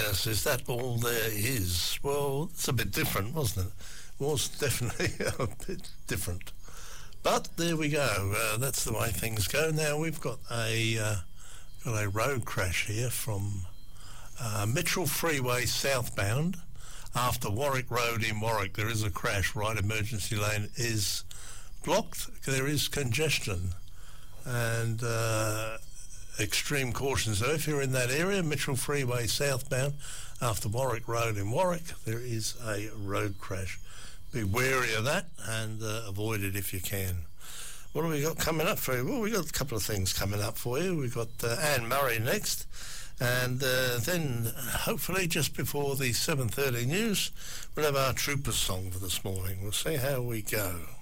is that all there is? Well, it's a bit different, wasn't it? It was definitely a bit different. But there we go. That's the way things go. Now we've got a road crash here from Mitchell Freeway southbound after Warwick Road in Warwick. There is a crash. Right emergency lane is blocked. There is congestion and extreme caution. So if you're in that area, Mitchell Freeway southbound after Warwick Road in Warwick, there is a road crash. Be wary of that and avoid it if you can. What have we got coming up for you? Well, we've got a couple of things coming up for you. We've got Anne Murray next, and then hopefully just before the 7:30 news, we'll have our Troopers song for this morning. We'll see how we go.